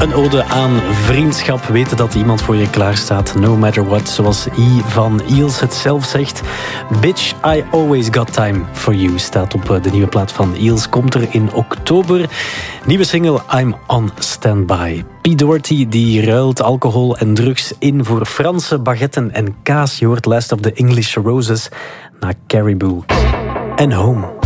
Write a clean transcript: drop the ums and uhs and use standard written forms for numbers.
Een ode aan vriendschap, weten dat iemand voor je klaarstaat, no matter what. Zoals I van Eels het zelf zegt. Bitch, I always got time for you staat op de nieuwe plaat van Eels. Komt er in oktober. Nieuwe single I'm on standby. P. Doherty die ruilt alcohol en drugs in voor Franse baguetten en kaas. Je hoort Last of the English Roses naar Caribou en Home.